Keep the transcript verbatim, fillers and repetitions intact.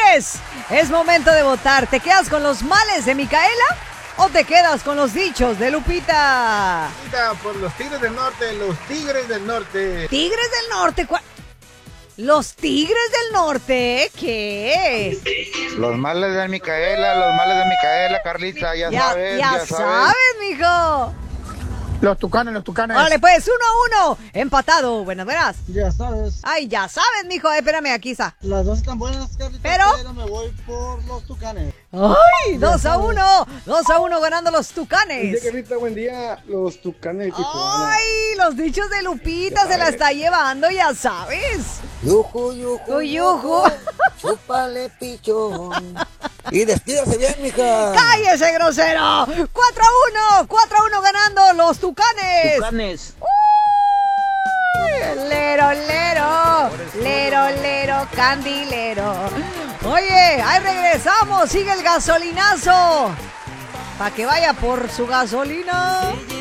Señores, es momento de votar. ¿Te quedas con los males de Micaela o te quedas con los dichos de Lupita? Lupita, por los Tigres del Norte, los Tigres del Norte. ¿Tigres del Norte? ¿Cuál? ¿Los Tigres del Norte? ¿Qué? Los males de Micaela, los males de Micaela, Carlita, ya, Ya, sabes, ya, ya sabes. sabes, mijo. Los Tucanes, los Tucanes. Órale, pues, uno a uno. Empatado. Buenas, buenas. Ya sabes. Ay, ya sabes, mijo. Eh, espérame, aquí está. Las dos están buenas, Carlita. Pero- pero me voy por los Tucanes. ¡Ay! Dos a uno. Dos a uno ganando los Tucanes. Carlita, buen día. Los Tucanes de Tijuana. ¡Ay! Los dichos de Lupita se la está llevando, ya sabes. Yuju, yuju, Uy, yuju. chúpale pichón. Y despídase bien, mija. ¡Cállese, grosero! ¡Cuatro a uno! ¡Cuatro a uno ganando los Tucanes! Tucanes. ¡Uy! Lero, lero. Lero, lero, candilero. Oye, ahí regresamos. Sigue el gasolinazo. Para que vaya por su gasolina.